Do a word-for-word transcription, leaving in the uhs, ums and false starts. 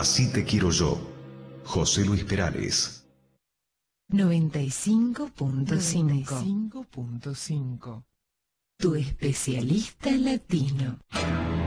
Así te quiero yo. José Luis Perales. noventa y cinco punto cinco. noventa y cinco punto cinco. Tu especialista latino.